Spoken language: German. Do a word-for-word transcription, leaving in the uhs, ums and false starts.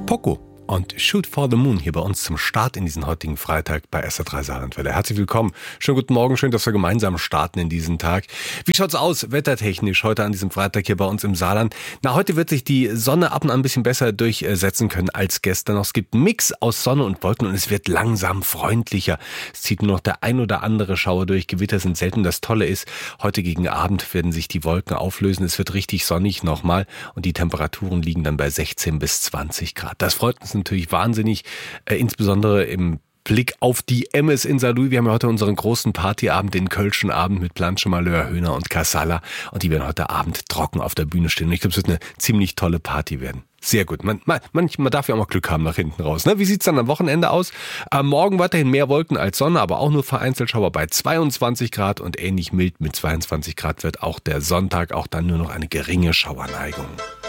Poco und Shoot for the Moon hier bei uns zum Start in diesen heutigen Freitag bei S R drei Saarlandwelle. Herzlich willkommen. Schönen guten Morgen, schön, dass wir gemeinsam starten in diesen Tag. Wie schaut's aus, wettertechnisch, heute an diesem Freitag hier bei uns im Saarland? Na, heute wird sich die Sonne ab und an ein bisschen besser durchsetzen können als gestern. Es gibt einen Mix aus Sonne und Wolken und es wird langsam freundlicher. Es zieht nur noch der ein oder andere Schauer durch. Gewitter sind selten. Das Tolle ist, heute gegen Abend werden sich die Wolken auflösen. Es wird richtig sonnig nochmal und die Temperaturen liegen dann bei sechzehn bis zwanzig Grad. Das freut uns natürlich wahnsinnig, äh, insbesondere im Blick auf die Emmes in Saarlouis. Wir haben ja heute unseren großen Partyabend, den Kölschen Abend mit Planche, Malheur, Höhner und Kassala. Und die werden heute Abend trocken auf der Bühne stehen. Und ich glaube, es wird eine ziemlich tolle Party werden. Sehr gut. Man, man, man darf ja auch mal Glück haben nach hinten raus. Ne? Wie sieht's dann am Wochenende aus? Am Morgen weiterhin mehr Wolken als Sonne, aber auch nur vereinzelt Schauer bei zweiundzwanzig Grad und ähnlich mild mit zweiundzwanzig Grad wird auch der Sonntag, auch dann nur noch eine geringe Schauerneigung.